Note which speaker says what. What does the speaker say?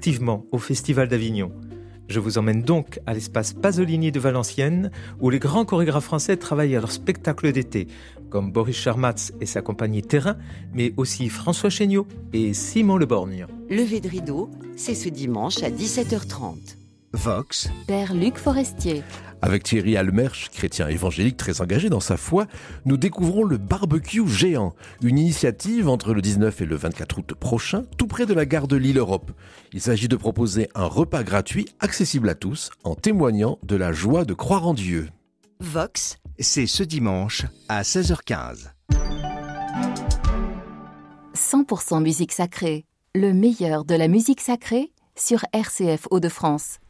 Speaker 1: activement au Festival d'Avignon. Je vous emmène donc à l'espace Pasolini de Valenciennes, où les grands chorégraphes français travaillent à leur spectacle d'été, comme Boris Charmatz et sa compagnie Terrain, mais aussi François Chéniaud et Simon Le Borgne.
Speaker 2: Lever de rideau, c'est ce dimanche à 17h30.
Speaker 3: Vox,
Speaker 4: Père Luc Forestier.
Speaker 5: Avec Thierry Almersch, chrétien évangélique très engagé dans sa foi, nous découvrons le barbecue géant, une initiative entre le 19 et le 24 août prochain, tout près de la gare de Lille-Europe. Il s'agit de proposer un repas gratuit accessible à tous, en témoignant de la joie de croire en Dieu.
Speaker 2: Vox,
Speaker 3: c'est ce dimanche à 16h15.
Speaker 4: 100% musique sacrée. Le meilleur de la musique sacrée sur RCF Hauts-de-France.